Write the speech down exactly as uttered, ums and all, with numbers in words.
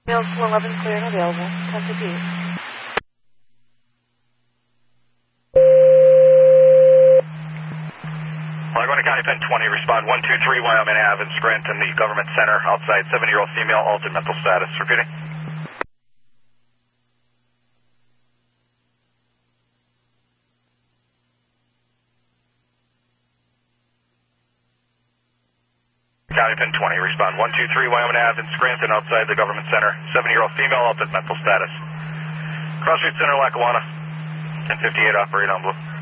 Mail two eleven clear and available. ten fifty-eight. Laguna County Pen twenty, respond one two three Wyoming Avenue, Scranton, the Government Center, outside seven-year-old female, altered mental status. Repeating. County Pen twenty, respond one two three Wyoming Avenue, Scranton, outside the Government Center, seven-year-old female, altered mental status. Cross Street Center, Lackawanna, ten fifty-eight, operate on blue.